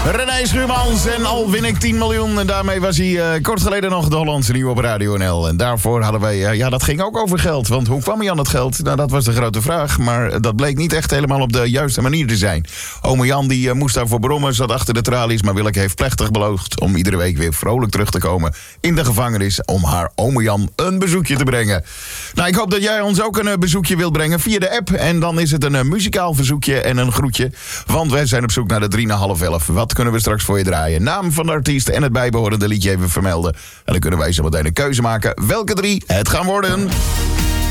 René Schuurmans en al win ik 10 miljoen. En daarmee was hij kort geleden nog de Hollandse nieuw op Radio NL. En daarvoor hadden wij, dat ging ook over geld. Want hoe kwam hij aan het geld? Nou, dat was de grote vraag. Maar dat bleek niet echt helemaal op de juiste manier te zijn. Ome Jan die moest daarvoor brommen, zat achter de tralies. Maar Willeke heeft plechtig beloofd om iedere week weer vrolijk terug te komen in de gevangenis. Om haar ome Jan een bezoekje te brengen. Nou, ik hoop dat jij ons ook een bezoekje wilt brengen via de app. En dan is het een muzikaal verzoekje en een groetje. Want wij zijn op zoek naar de 3 na half 11. Wat kunnen we straks voor je draaien? Naam van de artiest en het bijbehorende liedje even vermelden. En dan kunnen wij zo meteen een keuze maken welke 3 het gaan worden.